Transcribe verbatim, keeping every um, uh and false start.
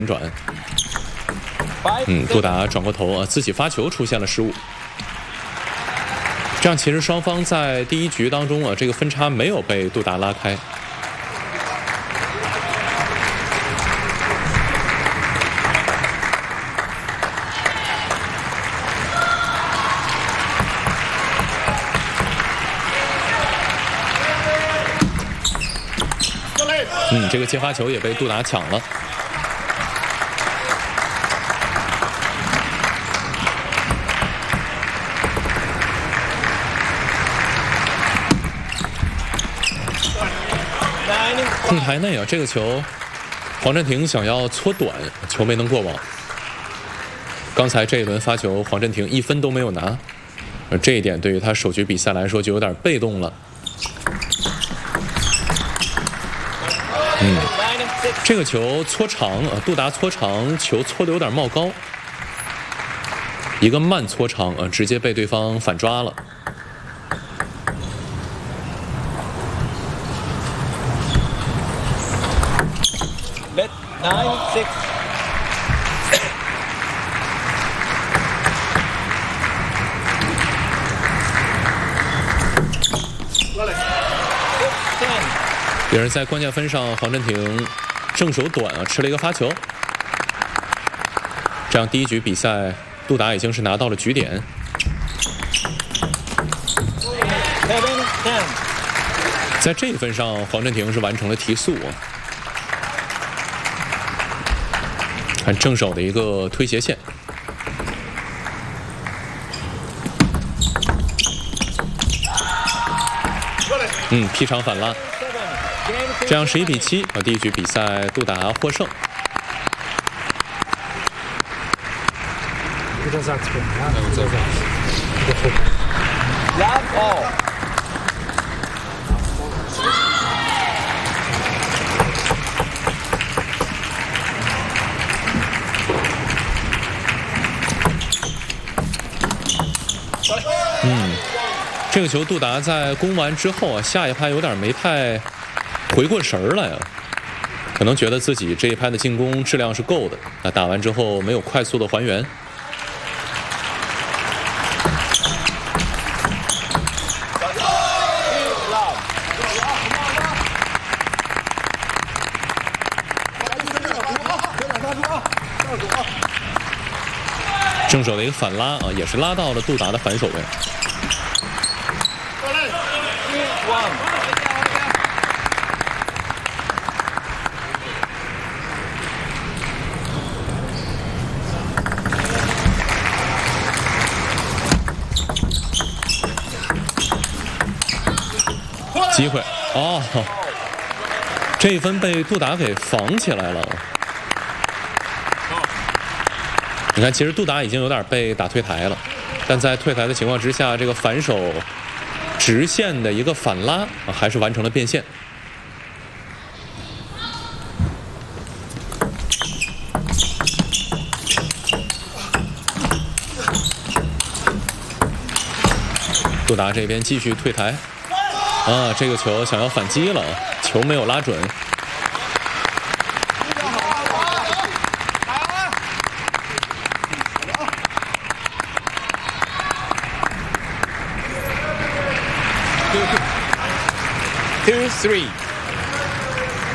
转。嗯，杜达转过头啊，自己发球出现了失误。这样其实双方在第一局当中啊，这个分差没有被杜达拉开。 嗯，这个接发球也被杜达抢了。控台内啊，这个球，黄镇廷想要搓短，球没能过网。刚才这一轮发球，黄镇廷一分都没有拿，而这一点对于他首局比赛来说就有点被动了。 嗯，这个球搓长啊，杜达搓长，球搓得有点冒高，一个慢搓长啊，直接被对方反抓了。 Let nine six. ten. 也是在关键分上，黄镇廷正手短啊，吃了一个发球。这样第一局比赛，杜达已经是拿到了局点。在这一分上，黄镇廷是完成了提速。看正手的一个推斜线。嗯，劈长反拉。 这样十一比七啊，第一局比赛杜达获胜。嗯，这个球杜达在攻完之后啊，下一拍有点没太。 回过神儿来啊，可能觉得自己这一拍的进攻质量是够的，那打完之后没有快速的还原。正手的一个反拉啊，也是拉到了杜达的反手位。 机会哦，这一分被杜达给防起来了。你看，其实杜达已经有点被打退台了，但在退台的情况之下，这个反手直线的一个反拉啊，还是完成了变线。杜达这边继续退台。 啊，这个球想要反击了，球没有拉准。 Two three.